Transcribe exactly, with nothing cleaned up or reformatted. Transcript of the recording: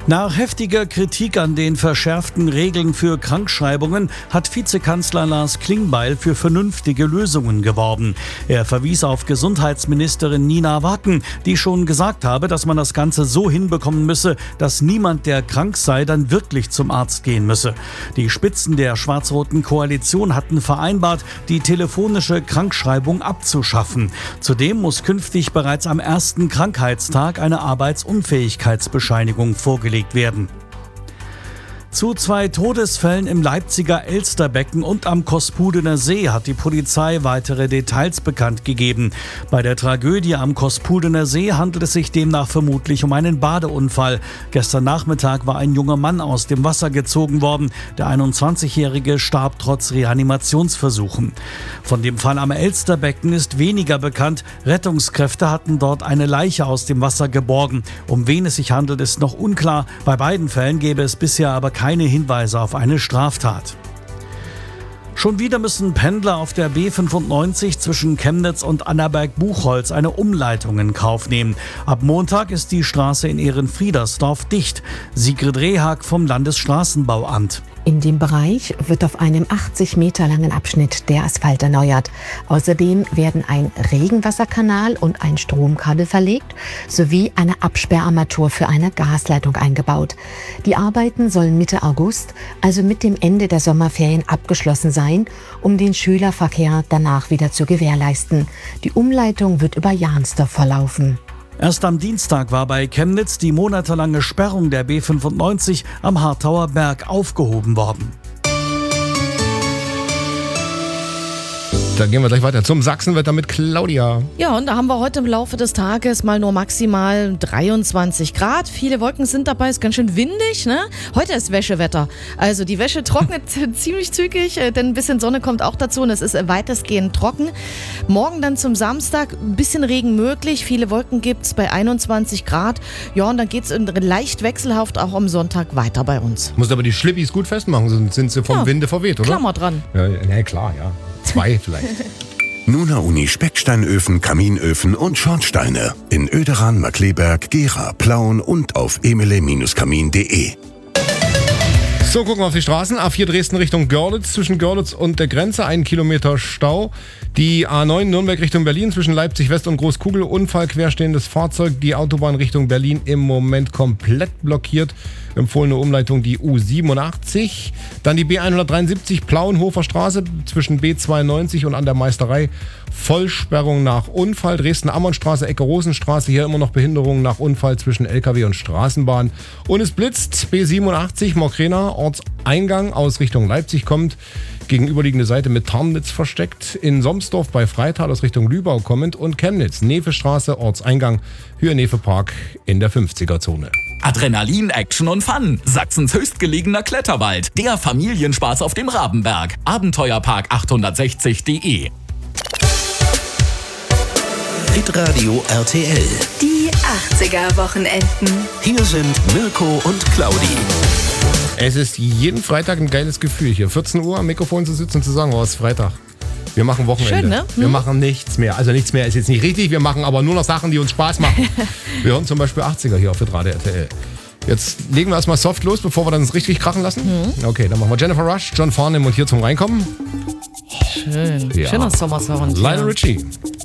Nach heftiger Kritik an den verschärften Regeln für Krankschreibungen hat Vizekanzler Lars Klingbeil für vernünftige Lösungen geworben. Er verwies auf Gesundheitsministerin Nina Wacken, die schon gesagt habe, dass man das Ganze so hinbekommen müsse, dass niemand, der krank sei, dann wirklich zum Arzt gehen müsse. Die Spitzen der schwarz-roten Koalition hatten vereinbart, die telefonische Krankschreibung abzuschaffen. Zudem muss künftig bereits am ersten Krankheitstag eine Arbeitsunfähigkeitsbescheinigung vorgelegt werden. Zu zwei Todesfällen im Leipziger Elsterbecken und am Kospudener See hat die Polizei weitere Details bekannt gegeben. Bei der Tragödie am Kospudener See handelt es sich demnach vermutlich um einen Badeunfall. Gestern Nachmittag war ein junger Mann aus dem Wasser gezogen worden. Der einundzwanzigjährige starb trotz Reanimationsversuchen. Von dem Fall am Elsterbecken ist weniger bekannt. Rettungskräfte hatten dort eine Leiche aus dem Wasser geborgen. Um wen es sich handelt, ist noch unklar. Bei beiden Fällen gäbe es bisher aber keine keine Hinweise auf eine Straftat. Schon wieder müssen Pendler auf der B fünfundneunzig zwischen Chemnitz und Annaberg-Buchholz eine Umleitung in Kauf nehmen. Ab Montag ist die Straße in Ehrenfriedersdorf dicht. Sigrid Rehag vom Landesstraßenbauamt. In dem Bereich wird auf einem achtzig Meter langen Abschnitt der Asphalt erneuert. Außerdem werden ein Regenwasserkanal und ein Stromkabel verlegt, sowie eine Absperrarmatur für eine Gasleitung eingebaut. Die Arbeiten sollen Mitte August, also mit dem Ende der Sommerferien, abgeschlossen sein, um den Schülerverkehr danach wieder zu gewährleisten. Die Umleitung wird über Jahnsdorf verlaufen. Erst am Dienstag war bei Chemnitz die monatelange Sperrung der B fünfundneunzig am Harthauer Berg aufgehoben worden. Dann gehen wir gleich weiter zum Sachsenwetter mit Claudia. Ja, und da haben wir heute im Laufe des Tages mal nur maximal dreiundzwanzig Grad. Viele Wolken sind dabei, ist ganz schön windig, ne? Heute ist Wäschewetter. Also die Wäsche trocknet ziemlich zügig, denn ein bisschen Sonne kommt auch dazu und es ist weitestgehend trocken. Morgen dann zum Samstag ein bisschen Regen möglich. Viele Wolken gibt es bei einundzwanzig Grad. Ja, und dann geht es leicht wechselhaft auch am Sonntag weiter bei uns. Musst aber die Schlippis gut festmachen, sonst sind sie vom ja, Winde verweht, oder? Klammer dran. Ja, ja, klar, ja. Zwei vielleicht. Nuna Uni Specksteinöfen, Kaminöfen und Schornsteine. In Oederan, Markleberg, Gera, Plauen und auf emile kamin punkt de. So, gucken wir auf die Straßen. A vier Dresden Richtung Görlitz, zwischen Görlitz und der Grenze, ein Kilometer Stau. Die A neun Nürnberg Richtung Berlin, zwischen Leipzig West und Großkugel, Unfall, querstehendes Fahrzeug. Die Autobahn Richtung Berlin im Moment komplett blockiert. Empfohlene Umleitung die U siebenundachtzig. Dann die B hundertdreiundsiebzig Plauenhofer Straße zwischen B zweiundneunzig und an der Meisterei. Vollsperrung nach Unfall. Dresden-Ammon-Straße, Ecke Rosenstraße. Hier immer noch Behinderung nach Unfall zwischen L K W und Straßenbahn. Und es blitzt. B siebenundachtzig Morkrena, Ortseingang aus Richtung Leipzig kommt. Gegenüberliegende Seite mit Tarnitz versteckt. In Somsdorf bei Freital aus Richtung Lübau kommend. Und Chemnitz, Nevestraße, Ortseingang, Höhe Nefe-Park in der fünfziger-Zone. Adrenalin, Action und Fun. Sachsens höchstgelegener Kletterwald. Der Familienspaß auf dem Rabenberg. Abenteuerpark achthundertsechzig punkt de. Hitradio R T L. Die achtziger-Wochenenden. Hier sind Mirko und Claudi. Es ist jeden Freitag ein geiles Gefühl, hier vierzehn Uhr am Mikrofon zu sitzen und zu sagen, oh, es ist Freitag. Wir machen Wochenende. Schön, ne? Wir Hm. machen nichts mehr. Also nichts mehr ist jetzt nicht richtig, wir machen aber nur noch Sachen, die uns Spaß machen. Wir hören zum Beispiel achtziger hier auf Hitradio R T L. Jetzt legen wir erstmal soft los, bevor wir dann es richtig krachen lassen. Mhm. Okay, dann machen wir Jennifer Rush, John Farnham und hier zum Reinkommen. Schön. Ja. Schöner Sommersound. Lionel Richie.